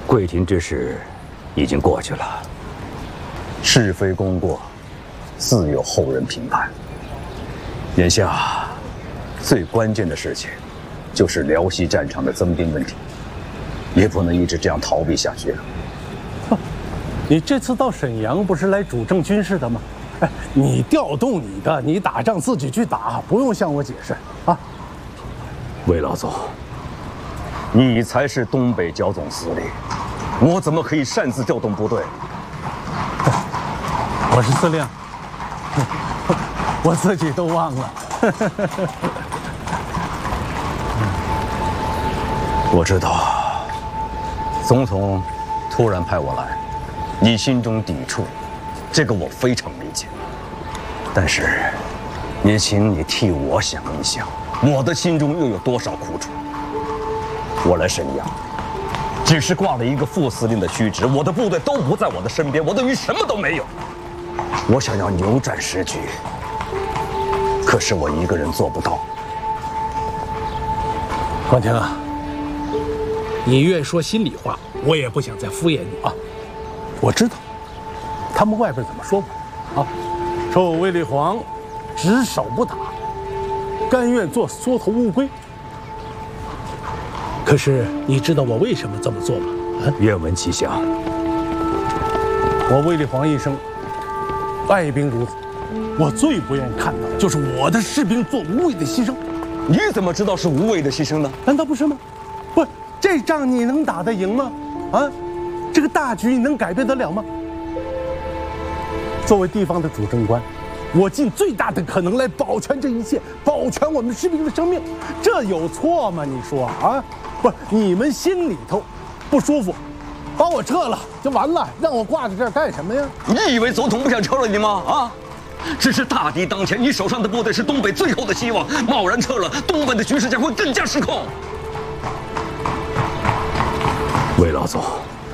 贵廷之事已经过去了，是非功过，自有后人评判。眼下，最关键的事情，就是辽西战场的增兵问题，也不能一直这样逃避下去了。 你这次到沈阳不是来主政军事的吗？哎，你调动你的，你打仗自己去打，不用向我解释啊。 魏老总，你才是东北剿总司令，我怎么可以擅自调动部队？ 我是司令，我自己都忘了。 我知道，总统突然派我来，你心中抵触，这个我非常理解。但是，也请你替我想一想，我的心中又有多少苦楚？我来沈阳，只是挂了一个副司令的虚职，我的部队都不在我的身边，我等于什么都没有。我想要扭转时局，可是我一个人做不到。 广清啊，你越说心里话，我也不想再敷衍你啊。我知道，他们外边怎么说我啊？说我卫立煌只守不打，甘愿做缩头乌龟。可是你知道我为什么这么做吗？啊， 愿闻其详。 我卫立煌一生爱兵如子，我最不愿意看到的就是我的士兵做无谓的牺牲。 你怎么知道是无谓的牺牲呢？ 难道不是吗？不，这仗你能打得赢吗？啊，这个大局你能改变得了吗？作为地方的主政官，我尽最大的可能来保全这一切，保全我们士兵的生命，这有错吗？你说啊？不，你们心里头不舒服，把我撤了就完了，让我挂在这儿干什么呀？ 你以为总统不想撤了你吗？啊，只是大敌当前，你手上的部队是东北最后的希望，贸然撤了，东北的局势将会更加失控。魏老总，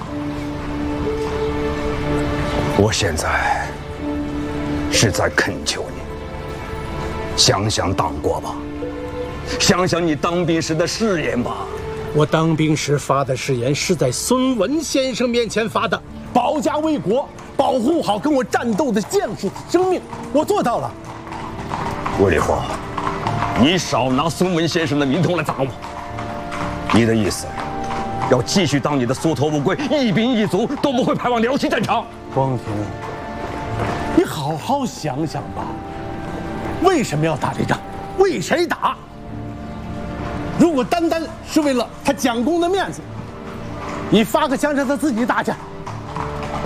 我现在是在恳求你，想想党国吧，想想你当兵时的誓言吧。 我当兵时发的誓言是在孙文先生面前发的，保家卫国，保护好跟我战斗的将士的生命，我做到了。 魏立煌，你少拿孙文先生的名头来砸我。你的意思，要继续当你的缩头乌龟，一兵一卒都不会派往辽西战场？ 光庭，你好好想想吧，为什么要打这仗？为谁打？如果单单是为了他蒋公的面子，你发个枪让他自己打去，